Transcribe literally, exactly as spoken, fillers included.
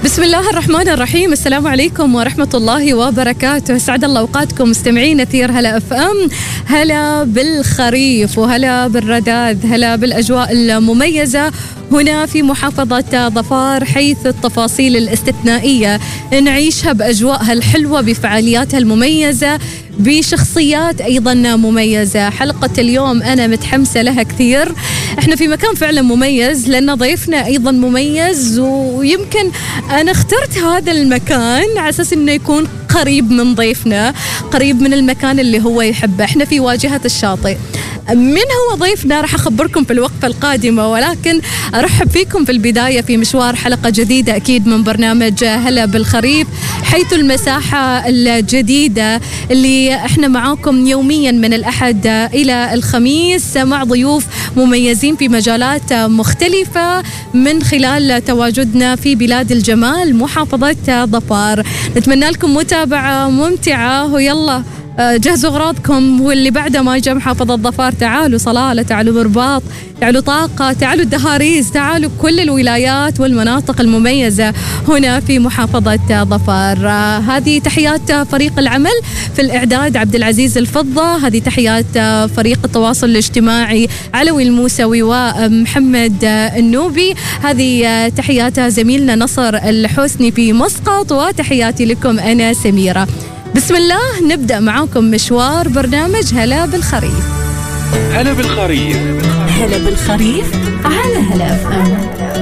بسم الله الرحمن الرحيم. السلام عليكم ورحمة الله وبركاته. سعد الله أوقاتكم مستمعين أثير هلا اف ام. هلا بالخريف وهلا بالرداد، هلا بالأجواء المميزة هنا في محافظة ظفار، حيث التفاصيل الاستثنائية نعيشها بأجواءها الحلوة، بفعالياتها المميزة، بشخصيات أيضا مميزة. حلقة اليوم أنا متحمسة لها كثير. احنا في مكان فعلا مميز لأن ضيفنا أيضا مميز، ويمكن أنا اخترت هذا المكان على أساس أنه يكون قريب من ضيفنا، قريب من المكان اللي هو يحبه. احنا في واجهة الشاطئ. من هو ضيفنا راح أخبركم في الوقفة القادمة، ولكن أرحب فيكم في البداية في مشوار حلقة جديدة أكيد من برنامج هلا بالخريف، حيث المساحة الجديدة اللي احنا معاكم يوميا من الأحد إلى الخميس مع ضيوف مميزين في مجالات مختلفة من خلال تواجدنا في بلاد الجمال محافظة ظفار. نتمنى لكم متابعة ممتعة، ويلا جهزوا أغراضكم، واللي بعده ما جاء محافظة ظفار تعالوا صلالة، تعالوا برباط، تعالوا طاقة، تعالوا الدهاريز، تعالوا كل الولايات والمناطق المميزة هنا في محافظة ظفار. هذه تحيات فريق العمل في الإعداد عبد العزيز الفضة، هذه تحيات فريق التواصل الاجتماعي علوي الموسوي ومحمد النوبي، هذه تحيات زميلنا نصر الحسني في مسقط، وتحياتي لكم أنا سميرة. بسم الله نبدأ معاكم مشوار برنامج هلا بالخريف. هلا بالخريف. هلا بالخريف على هلا اف ام.